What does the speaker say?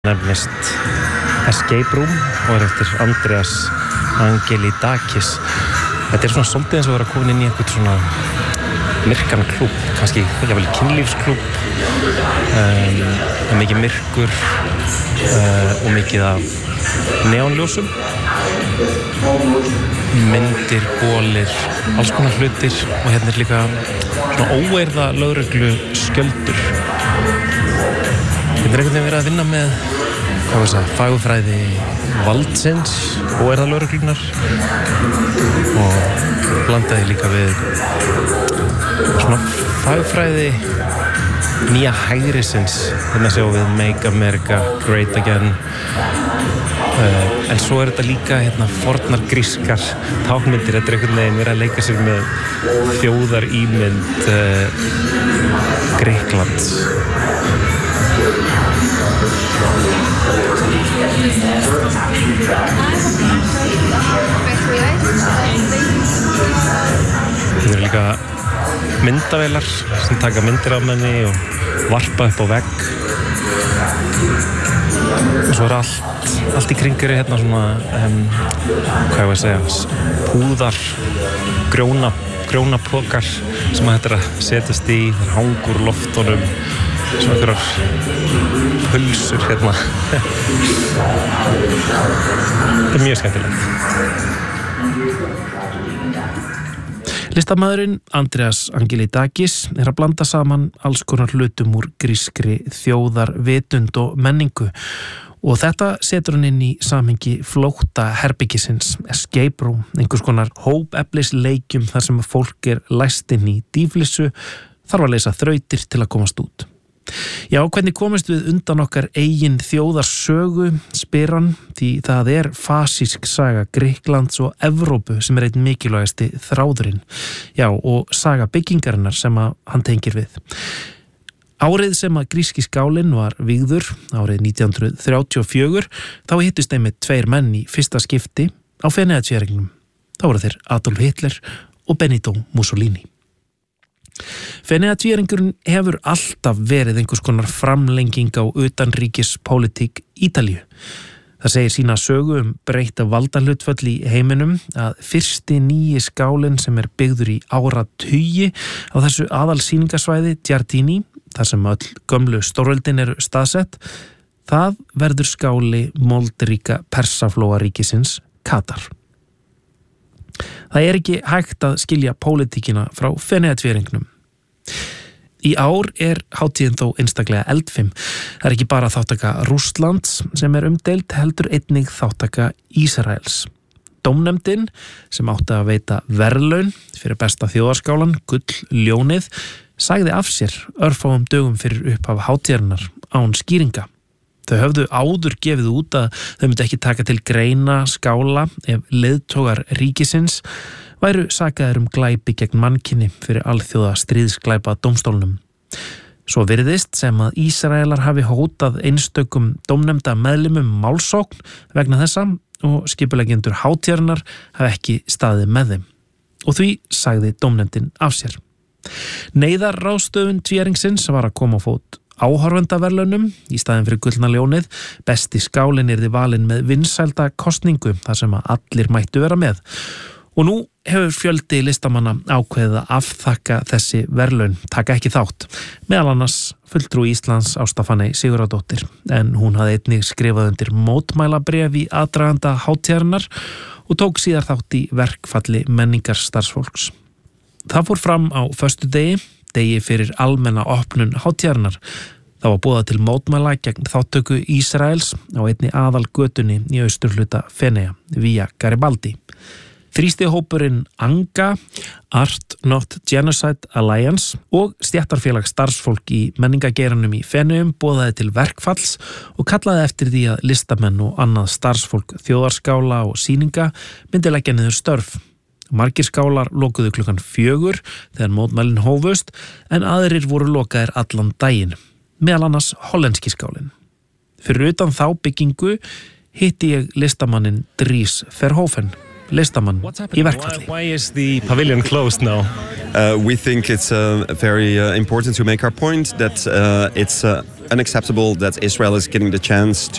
nefnist Escape Room og eftir Andreas Angelidakis. Þetta svona svolítið eins og vera komin inn í einhvern svona myrkan klúbb, kannski jafnvel kynlífsklúbb, mikið myrkur og mikið af neonljósum, myndir, bolir, alls konar hlutir og hérna líka svona óeirða lögreglu skjöldur. Hérna einhvern veginn verið að vinna með fagurfræði valdsins og óeirða lögreglunar og blandaði líka við svona fagfræði nýja hægrisins, hérna sjáum við Make America Great Again, en svo þetta líka hérna fornar grískar tákmyndir. Þetta einhvern veginn verið að leika sér með þjóðarímynd Grikklands. Það eru líka myndavélar sem taka myndir af manni og varpa upp á vegg. Og svo allt í kringur hérna svona, hvað ég að segja, púðar, grjónapokar sem að þetta er að setjast í, það hangur loftunum, svona einhverjar pulsur hérna. Þetta er mjög skemmtilegt. Listamaðurinn Andreas Angelidakis er að blanda saman alls konar hlutum úr grískri þjóðarvitund og menningu og þetta setur hann inn í samhengi flótta herbyggisins, Escape Room, einhvers konar hópeflisleikjum þar sem fólk er læst inn í dýflissu, þarf að leysa þrautir til að komast út. Já, hvernig komist við undan okkar eigin þjóðarsögu, spyr hann, því það er fasísk saga Grikklands og Evrópu sem er einn mikilvægasti þráðurinn. Já, og saga byggingarinnar sem að hann tengir við. Árið sem að gríski skálinn var vígður, árið 1934, þá hittust einmitt tveir menn í fyrsta skipti á Feneyjatvíæringnum. Þá voru þeir Adolf Hitler og Benito Mussolini. Feneyjatvíæringurinn hefur alltaf verið einhvers konar framlenging á utanríkispólitík Ítalíu. Það segir sína sögu breytta valdahlutföll í heiminum að fyrsti nýji skálinn sem er byggður í áratugi á þessu aðalsýningasvæði Giardini, þar sem öll gömlu stórveldin eru staðsett, það verður skáli moldríka Persaflóaríkisins Katar. Það er ekki hægt að skilja pólitíkina frá Feneyjatvíæringnum. Í ár er hátíðin þó einstaklega eldfim. Það er ekki bara þáttaka Rússlands sem er umdeild, heldur einnig þáttaka Ísraels. Dómnefndin sem átti að veita verðlaun fyrir besta þjóðarskálan, Gull-ljónið, sagði af sér örfáum dögum fyrir upphaf hátíðarinnar án skýringa. Þau höfðu áður gefið út að þau myndi ekki taka til greina skála ef leiðtogar ríkisins væru sakaðir glæpi gegn mannkyni fyrir alþjóða stríðsglæpa dómstólnum. Svo virðist sem að Ísraelar hafi hótað einstökum dómnefnda meðlimum málsókn vegna þessa og skipuleggjendur hátíðarinnar hafi ekki staðið með þeim. Og því sagði dómnefndin af sér. Neyðarráðstöfun tvíæringsins var að koma á fót áhorfendaverðlaunum í staðinn fyrir gullna ljónið. Besti skálinn yrði valinn með vinsælda kosningu þar sem að allir mættu vera með. Og nú hefur fjöldi listamanna ákveðið að afþakka þessi verðlaun, taka ekki þátt. Meðal annars fulltrúi Íslands Ásta Fanney Sigurðardóttir, en hún hafði einnig skrifað undir mótmælabréf í aðdraganda hátíðarinnar og tók síðar þátt í verkfalli menningarstarfsfólks. Það fór fram á föstudegi, degi fyrir almenna opnun hátíðarinnar. Það var boðað til mótmæla gegn þáttöku Ísraels á einni aðalgötunni í austurhluta Feneyja, Via Garibaldi. Þrýstihópurinn ANGA, Art Not Genocide Alliance og stéttarfélag starfsfólk í menningageiranum í Feneyjum boðaði til verkfalls og kallaði eftir því að listamenn og annað starfsfólk þjóðarskála og sýninga myndi leggja niður störf. Margir skálar lokuðu klukkan 4 þegar mótmælin hófust en aðrir voru lokaðir allan daginn, meðal annars hollenski skálinn. Fyrir utan þá byggingu hitti ég listamannin Dries Verhoeven, listamann í verkfalli. Why is the pavilion closed now? We think it's very important to make our point that it's unacceptable that Israel is getting the chance